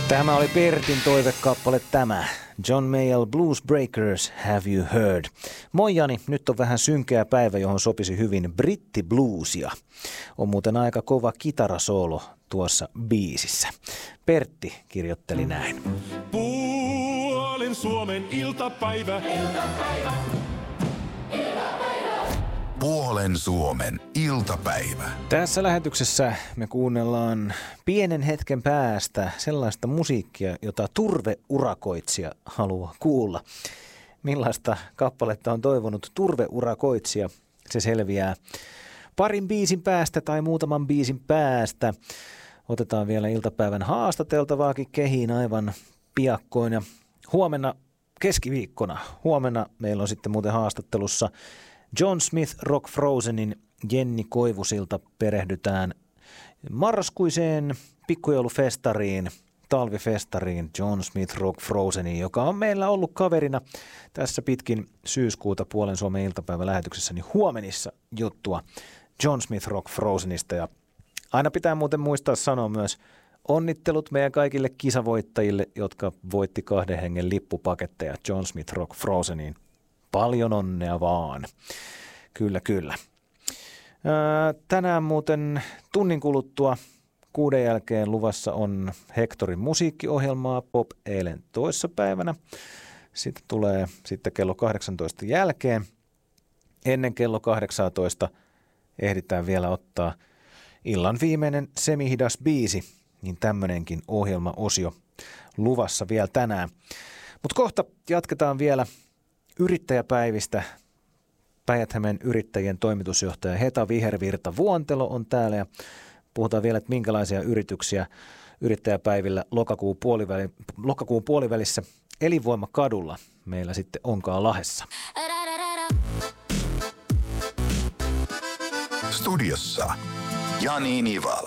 Tämä oli Pertin toivekappale tämä. John Mayall Blues Breakers, Have You Heard? Moi Jani, nyt on vähän synkeä päivä, johon sopisi hyvin brittibluesia. On muuten aika kova kitarasoolo tuossa biisissä. Pertti kirjoitteli näin. Puolen Suomen iltapäivä. Puolen Suomen iltapäivä. Tässä lähetyksessä me kuunnellaan pienen hetken päästä sellaista musiikkia, jota turveurakoitsija haluaa kuulla. Millaista kappaletta on toivonut turveurakoitsija? Se selviää parin biisin päästä tai muutaman biisin päästä. Otetaan vielä iltapäivän haastateltavaakin kehiin aivan piakkoin. Ja huomenna keskiviikkona, huomenna meillä on sitten muuten haastattelussa John Smith Rock Frozenin Jenni Koivusilta. Perehdytään marraskuiseen pikkujoulufestariin, talvifestariin John Smith Rock Frozeniin, joka on meillä ollut kaverina tässä pitkin syyskuuta Puolen Suomen iltapäivälähetyksessä, niin huomenissa juttua John Smith Rock Frozenista. Ja aina pitää muuten muistaa sanoa myös onnittelut meidän kaikille kisavoittajille, jotka voitti 2 hengen lippupaketteja John Smith Rock Frozeniin. Paljon onnea vaan. Kyllä, kyllä. Tänään muuten tunnin kuluttua 6 jälkeen luvassa on Hectorin musiikkiohjelmaa Pop eilen toissapäivänä. Sitten tulee sitten kello 18 jälkeen. Ennen kello 18 ehditään vielä ottaa illan viimeinen semihidas biisi. Niin tämmönenkin ohjelmaosio luvassa vielä tänään. Mutta kohta jatketaan vielä yrittäjäpäivistä. Päijät-Hämeen yrittäjien toimitusjohtaja Heta Vihervirta Vuontelo on täällä ja puhutaan vielä, että minkälaisia yrityksiä yrittäjäpäivillä lokakuun puolivälissä Elinvoimakadulla meillä sitten onkaan Lahdessa. Studiossa Jani Nivala.